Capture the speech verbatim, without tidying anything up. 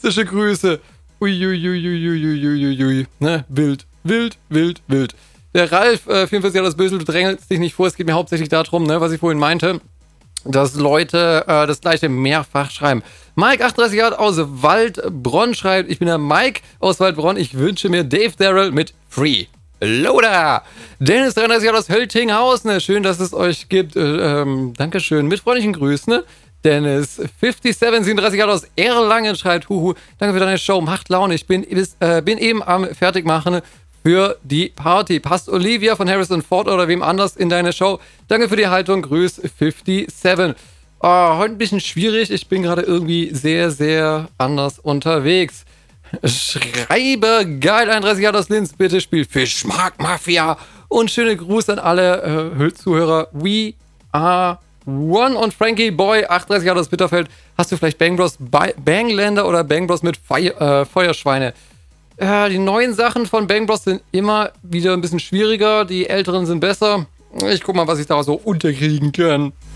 mystische Grüße. Uiuiuiuiuiuiui. Ne? Wild, wild, wild, wild. Der Ralf, äh, vierundvierzig Jahre das Bösel, du drängelst dich nicht vor. Es geht mir hauptsächlich darum, ne, was ich vorhin meinte, dass Leute äh, das gleiche mehrfach schreiben. Mike, achtunddreißig Jahre aus Waldbronn schreibt, ich bin der Mike aus Waldbronn, ich wünsche mir Dave Darrell mit Free Loader. Dennis, dreiunddreißig Jahre aus Höltinghausen, ne? Schön, dass es euch gibt. Äh, ähm, Dankeschön, mit freundlichen Grüßen. Ne? Dennis, siebenundfünfzig, siebenunddreißig Jahre aus Erlangen schreibt, huhu, danke für deine Show, macht Laune, ich bin, bis, äh, bin eben am Fertigmachen für die Party. Passt Olivia von Harrison Ford oder wem anders in deine Show? Danke für die Haltung. Grüß siebenundfünfzig. Oh, heute ein bisschen schwierig. Ich bin gerade irgendwie sehr, sehr anders unterwegs. Schreiber geil, einunddreißig Jahre aus Linz. Bitte spiel Fischmark Mafia. Und schöne Gruß an alle äh, Zuhörer. We are one. Und Frankie Boy, achtunddreißig Jahre aus Bitterfeld. Hast du vielleicht Bang Bros. Banglander oder Bang Bros. Mit Feu äh, Feuerschweine? Ja, die neuen Sachen von Bang Bros sind immer wieder ein bisschen schwieriger. Die älteren sind besser. Ich guck mal, was ich da so unterkriegen kann.